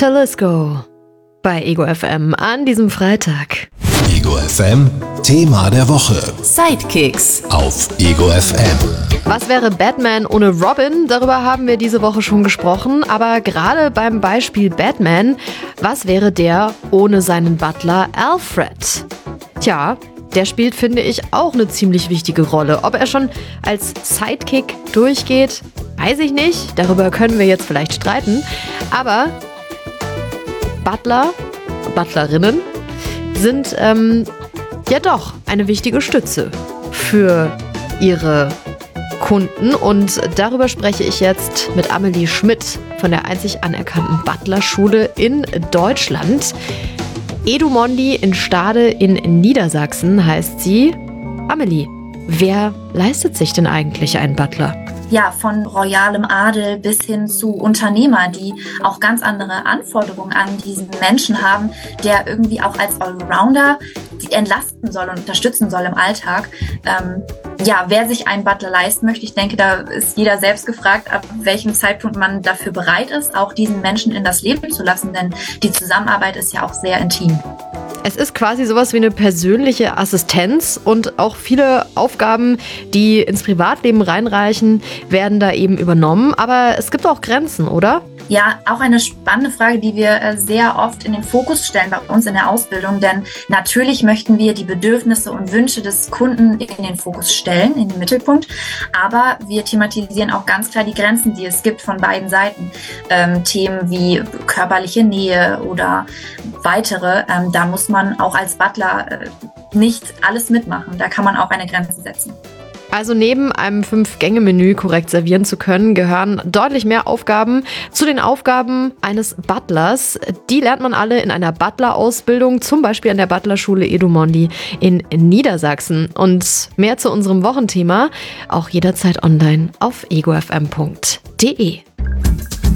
Talisker bei Ego FM an diesem Freitag. Ego FM, Thema der Woche. Sidekicks Auf Ego FM. Was wäre Batman ohne Robin? Darüber haben wir diese Woche schon gesprochen. Aber gerade beim Beispiel Batman, was wäre der ohne seinen Butler Alfred? Tja, der spielt, finde ich, auch eine ziemlich wichtige Rolle. Ob er schon als Sidekick durchgeht, weiß ich nicht. Darüber können wir jetzt vielleicht streiten. Aber Butler, Butlerinnen sind ja doch eine wichtige Stütze für ihre Kunden. Und darüber spreche ich jetzt mit Amelie Schmidt von der einzig anerkannten Butlerschule in Deutschland. Edumondi in Stade in Niedersachsen heißt sie. Amelie, wer leistet sich denn eigentlich einen Butler? Ja, von royalem Adel bis hin zu Unternehmern, die auch ganz andere Anforderungen an diesen Menschen haben, der irgendwie auch als Allrounder entlasten soll und unterstützen soll im Alltag. Wer sich einen Butler leisten möchte, ich denke, da ist jeder selbst gefragt, ab welchem Zeitpunkt man dafür bereit ist, auch diesen Menschen in das Leben zu lassen, denn die Zusammenarbeit ist ja auch sehr intim. Es ist quasi sowas wie eine persönliche Assistenz und auch viele Aufgaben, die ins Privatleben reinreichen, werden da eben übernommen. Aber es gibt auch Grenzen, oder? Ja, auch eine spannende Frage, die wir sehr oft in den Fokus stellen bei uns in der Ausbildung, denn natürlich möchten wir die Bedürfnisse und Wünsche des Kunden in den Fokus stellen, in den Mittelpunkt, aber wir thematisieren auch ganz klar die Grenzen, die es gibt von beiden Seiten. Themen wie körperliche Nähe oder weitere, da muss man auch als Butler nicht alles mitmachen, da kann man auch eine Grenze setzen. Also neben einem 5-Gänge-Menü korrekt servieren zu können, gehören deutlich mehr Aufgaben zu den Aufgaben eines Butlers. Die lernt man alle in einer Butler-Ausbildung, zum Beispiel an der Butlerschule Edumondi in Niedersachsen. Und mehr zu unserem Wochenthema auch jederzeit online auf egofm.de.